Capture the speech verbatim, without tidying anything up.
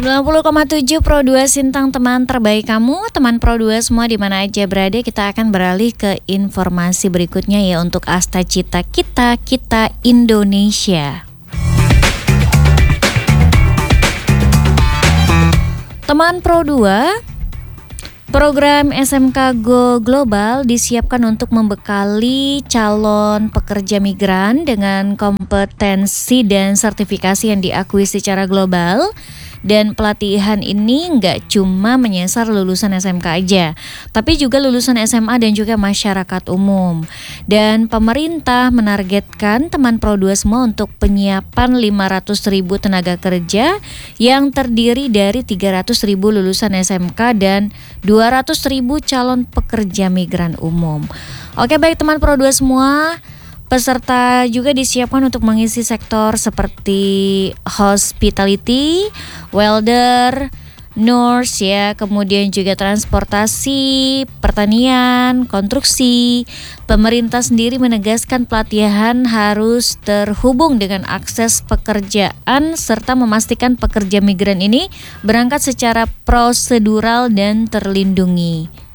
sembilan puluh koma tujuh Pro dua Sintang, teman terbaik kamu. Teman Pro dua semua di mana aja berada, kita akan beralih ke informasi berikutnya ya untuk Asta Cita Kita, Kita Indonesia. Teman Pro dua, program S M K Go Global disiapkan untuk membekali calon pekerja migran dengan kompetensi dan sertifikasi yang diakui secara global. Dan pelatihan ini nggak cuma menyasar lulusan S M K aja, tapi juga lulusan S M A dan juga masyarakat umum. Dan pemerintah menargetkan teman Pro dua semua untuk penyiapan lima ratus ribu tenaga kerja yang terdiri dari tiga ratus ribu lulusan S M K dan dua ratus ribu calon pekerja migran umum. Oke, baik teman Pro dua semua, peserta juga disiapkan untuk mengisi sektor seperti hospitality, welder, nurse ya, kemudian juga transportasi, pertanian, konstruksi. Pemerintah sendiri menegaskan pelatihan harus terhubung dengan akses pekerjaan serta memastikan pekerja migran ini berangkat secara prosedural dan terlindungi.